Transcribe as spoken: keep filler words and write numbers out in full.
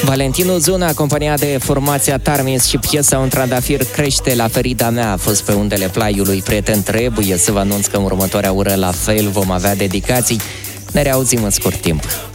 Valentin Ozuna, acompaniat de formația Tarmis și piesa Un trandafir crește la ferida mea, a fost pe undele plaiului. Prieten, trebuie să vă anunț că în următoarea oră la fel vom avea dedicații. Ne reauzim în scurt timp.